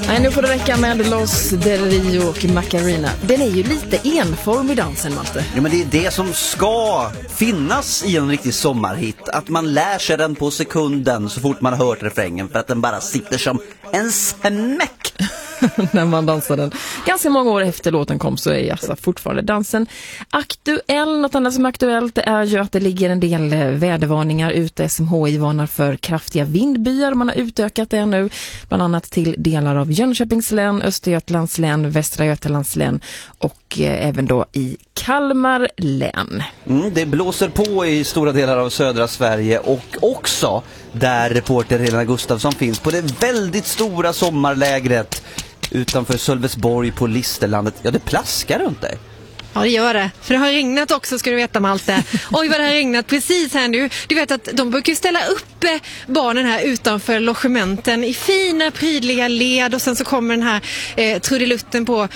Nej, nu får det räcka med Los Del Rio och Macarena. Den är ju lite enformig dansen, Malte. Ja, men det är det som ska finnas i en riktig sommarhit. Att man lär sig den på sekunden så fort man har hört refrängen. För att den bara sitter som en smäck. När man dansar den. Ganska många år efter låten kom så är alltså fortfarande dansen aktuell. Något annat som är aktuellt är ju att det ligger en del vädervarningar ute. SMHI varnar för kraftiga vindbyar. Man har utökat det nu bland annat till delar av Jönköpings län, Östergötlands län, Västra Götalands län och även då i Kalmar län. Det blåser på i stora delar av södra Sverige och också där reporter Helena Gustafsson finns på det väldigt stora sommarlägret utanför Sölvesborg på Listerlandet. Ja, det plaskar runt dig. Ja, det gör det. För det har regnat också, ska du veta, Malte. Oj, vad det har regnat precis här nu. Du vet att de brukar ställa upp barnen här utanför logementen i fina, prydliga led. Och sen så kommer den här trudelutten på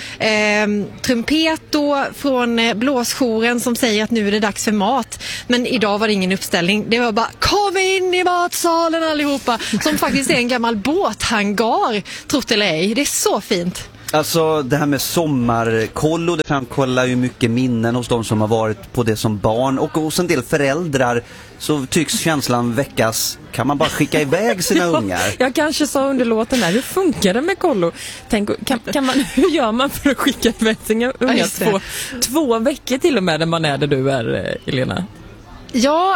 trumpet då från blåsjouren som säger att nu är det dags för mat. Men idag var det ingen uppställning. Det var bara, kom in i matsalen allihopa. Som faktiskt är en gammal båthangar, trott eller ej. Det är så fint. Alltså det här med sommarkollo, det framkollar ju mycket minnen hos de som har varit på det som barn. Och hos en del föräldrar så tycks känslan väckas. Kan man bara skicka iväg sina ungar? Jag kanske sa under låten här, hur funkar det med kollo? Tänk, hur gör man för att skicka iväg sina ungar 2 veckor till och med när man är där du är, Elena? Ja,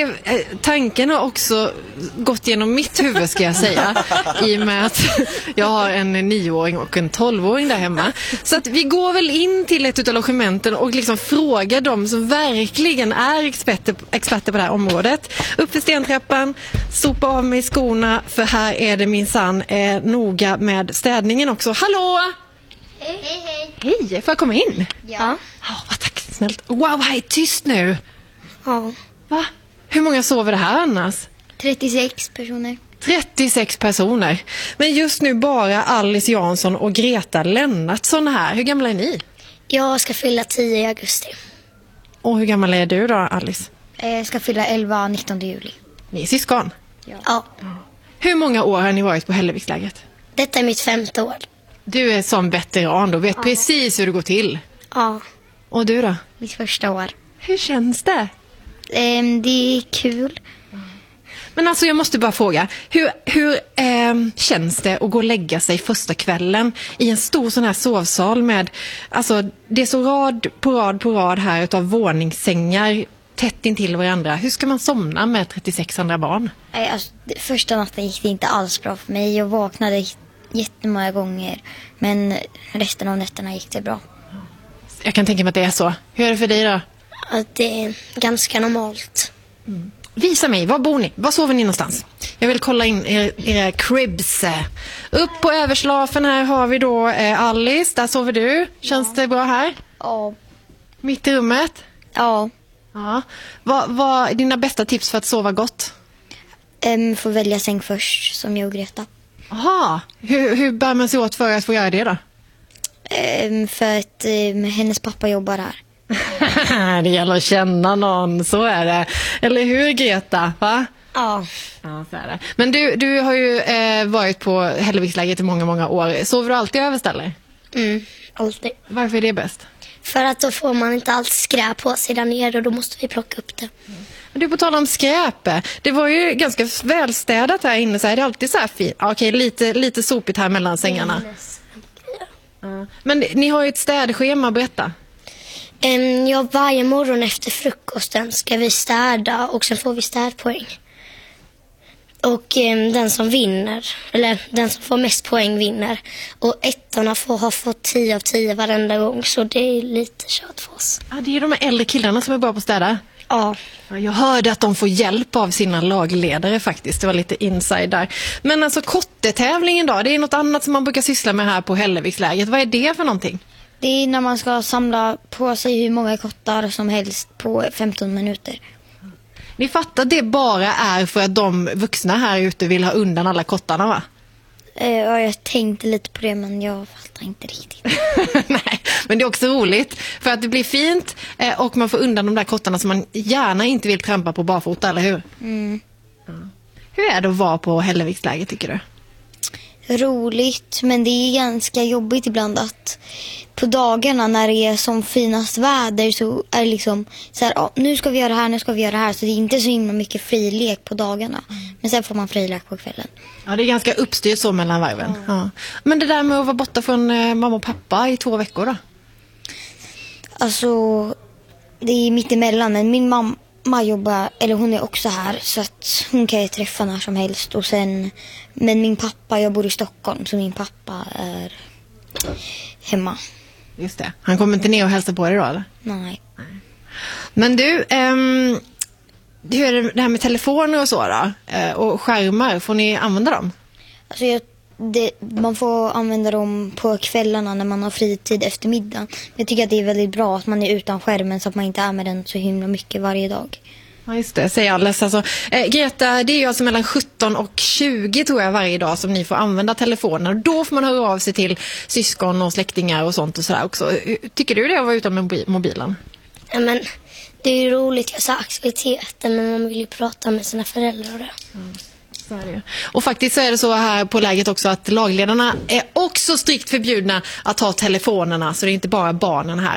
tanken har också gått genom mitt huvud, ska jag säga, i och med att jag har en 9-åring och en 12-åring där hemma. Så att vi går väl in till ett av logementen och liksom frågar dem som verkligen är experter på det här området. Upp för stentrappan, sopa av mig skorna, för här är det minsann noga med städningen också. Hallå! Hej, hej. Hej, får jag komma in? Ja. Vad tack, snällt. Wow, här är tyst nu. Ja. Va? Hur många sover det här annars? 36 personer. 36 personer. Men just nu bara Alice Jansson och Greta Lennartsson här. Hur gamla är ni? Jag ska fylla 10 i augusti. Och hur gammal är du då, Alice? Jag ska fylla 11 19 juli. Ni är syskon? Ja. Hur många år har ni varit på Hällevikslägret? Detta är mitt 5:e år. Du är som veteran och vet precis hur det går till. Ja. Och du då? Mitt första år. Hur känns det? Det är kul. Men alltså jag måste bara fråga, hur känns det att gå och lägga sig första kvällen i en stor sån här sovsal med, alltså det är så rad på rad här utav våningssängar tätt intill varandra. Hur ska man somna med 36 andra barn? Alltså, första natten gick det inte alls bra för mig. Jag vaknade jättemånga gånger, men resten av nätterna gick det bra. Jag kan tänka mig att det är så. Hur är det för dig då? Att det är ganska normalt. Visa mig, var bor ni? Var sover ni någonstans? Jag vill kolla in era cribs. Upp på överslafen här har vi då Alice, där sover du. Känns det bra här? Ja. Mitt i rummet? Ja. Ja. Vad är dina bästa tips för att sova gott? Får välja säng först, som jag och Greta. Aha. Hur bär man sig åt för att få göra det då? För att hennes pappa jobbar här. Det gäller att känna någon, så är det. Eller hur, Greta? Va? Ja. Ja, så är det. Men du har ju varit på Hällevikslägret i många år. Sover du alltid överställer? Alltid. Varför är det bäst? För att då får man inte allt skräp på sig där nere och då måste vi plocka upp det. Men du, på tal om skräp. Det var ju ganska välstädat här inne, så är det alltid så här fint. Okej, lite sopigt här mellan sängarna. Men ni har ju ett städschema, berätta. Ja, varje morgon efter frukosten ska vi städa och sen får vi städpoäng. Och den som vinner, eller den som får mest poäng vinner. Och ettorna har fått 10 av 10 varenda gång, så det är lite kört för oss. Ja, det är de här äldre killarna som är bra på att städa. Ja. Jag hörde att de får hjälp av sina lagledare faktiskt. Det var lite inside där. Men alltså kottetävlingen då, det är något annat som man brukar syssla med här på Hällevikslägret. Vad är det för någonting? Det är när man ska samla på sig hur många kottar som helst på 15 minuter. Ni fattar att det bara är för att de vuxna här ute vill ha undan alla kottarna, va? Ja, jag tänkte lite på det, men jag fattar inte riktigt. Nej, men det är också roligt för att det blir fint och man får undan de där kottarna som man gärna inte vill trampa på barfota, eller hur? Mm. Ja. Hur är det att vara på Hällevikslägret, tycker du? roligt, men det är ganska jobbigt ibland att på dagarna när det är som finast väder så är det liksom så här, nu ska vi göra det här, nu ska vi göra det här. Så det är inte så himla mycket frilek på dagarna. Men sen får man frilek på kvällen. Ja, det är ganska uppstyrt så mellan varven. Ja. Men det där med att vara borta från mamma och pappa i 2 veckor då? Alltså, det är mitt emellan, men min mamma jobbar, eller hon är också här, så att hon kan ju träffa när som helst. Och sen, men min pappa, jag bor i Stockholm, så min pappa är hemma. Just det. Han kommer inte ner och hälsa på dig då, eller? Nej. Men du, hur är det här med telefoner och så då? Och skärmar, får ni använda dem? Alltså man får använda dem på kvällarna när man har fritid efter middagen. Jag tycker att det är väldigt bra att man är utan skärmen så att man inte är med den så himla mycket varje dag. Ja, just det, säger Alice. Alltså, Greta, det är ju alltså mellan 17 och 20 tror jag varje dag som ni får använda telefonen. Då får man höra av sig till syskon och släktingar och sånt och sådär också. Tycker du det att vara utan mobilen? Ja, men det är ju roligt att ha aktiviteter, men man vill ju prata med sina föräldrar och det. Så är det. Och faktiskt så är det så här på läget också att lagledarna är också strikt förbjudna att ta telefonerna, så det är inte bara barnen här.